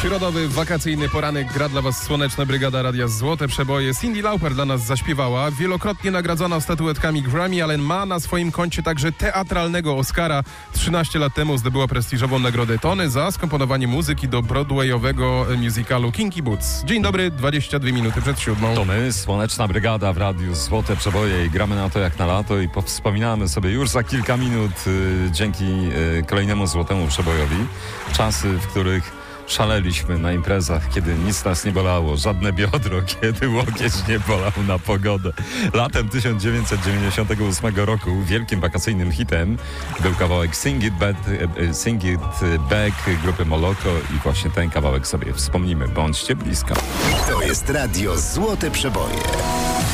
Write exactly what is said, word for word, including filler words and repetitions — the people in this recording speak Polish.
Przyrodowy, wakacyjny poranek gra dla Was Słoneczna Brygada Radia Złote Przeboje. Cyndi Lauper dla nas zaśpiewała. Wielokrotnie nagradzona statuetkami Grammy, ale ma na swoim koncie także teatralnego Oscara. trzynaście lat temu zdobyła prestiżową nagrodę Tony za skomponowanie muzyki do broadwayowego musicalu Kinky Boots. Dzień dobry, dwadzieścia dwie minuty przed siódmą. To my, Słoneczna Brygada w Radiu Złote Przeboje i gramy na to jak na lato i powspominamy sobie już za kilka minut y, dzięki y, kolejnemu Złotemu Przebojowi czasy, w których szaleliśmy na imprezach, kiedy nic nas nie bolało, żadne biodro, kiedy łokieć nie bolał na pogodę. Latem tysiąc dziewięćset dziewięćdziesiątego ósmego roku wielkim wakacyjnym hitem był kawałek Sing It Back, Sing It Back grupy Moloko i właśnie ten kawałek sobie wspomnimy. Bądźcie blisko. To jest Radio Złote Przeboje.